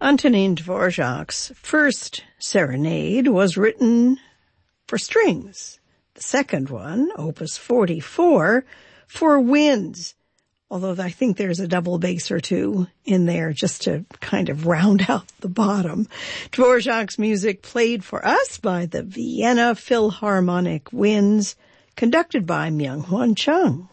Antonin Dvorak's first serenade was written for strings. The second one, Opus 44, for winds. Although I think there's a double bass or two in there just to kind of round out the bottom. Dvorak's music played for us by the Vienna Philharmonic Winds, conducted by Myung-Hwan Chung.